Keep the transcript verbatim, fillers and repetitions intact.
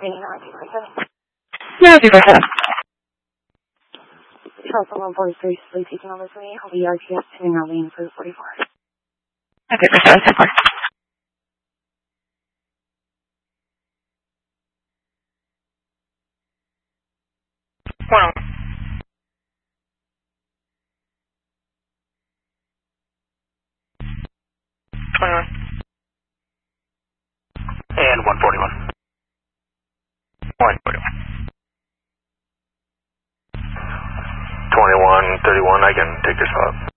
No, zero seven. Charles one forty-three, sleep taking on this way. I'll be R T S tuning our lane for forty-four. Okay, Restore ten four. Wow. twenty-one. And one forty-one. one forty-one. twenty-one thirty-one, I can take your spot.